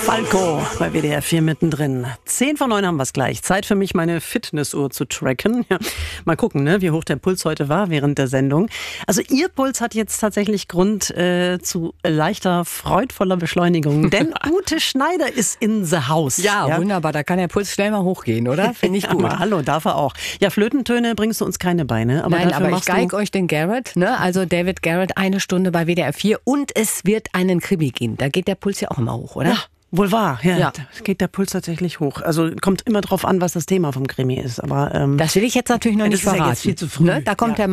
Falco bei WDR 4 mittendrin. 10:09 haben wir es gleich. Zeit für mich, meine Fitnessuhr zu tracken. Ja, mal gucken, ne, wie hoch der Puls heute war während der Sendung. Also Ihr Puls hat jetzt tatsächlich Grund zu leichter, freudvoller Beschleunigung. Denn Ute Schneider ist in the house. Ja, wunderbar. Da kann der Puls schnell mal hochgehen, oder? Finde ich gut. Aber hallo, darf er auch. Ja, Flötentöne bringst du uns keine Beine. Aber nein, dafür aber ich geige euch den Garrett, ne? Also David Garrett, 1 Stunde bei WDR 4. Und es wird einen Krimi geben. Da geht der Puls ja auch immer hoch, oder? Ja. Wohl wahr, ja. Da geht der Puls tatsächlich hoch. Also kommt immer drauf an, was das Thema vom Krimi ist. Aber das will ich jetzt natürlich noch nicht verraten. Ja jetzt viel zu früh. Ne? Da kommt der